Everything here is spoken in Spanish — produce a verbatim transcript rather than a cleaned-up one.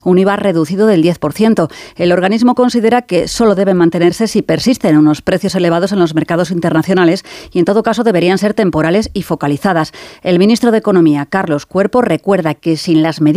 un I V A reducido del diez por ciento. El organismo considera que solo deben mantenerse si persisten unos precios elevados en los mercados internacionales y, en todo caso, deberían ser temporales y focalizadas. El ministro de Economía, Carlos Cuerpo, recuerda que sin las medidas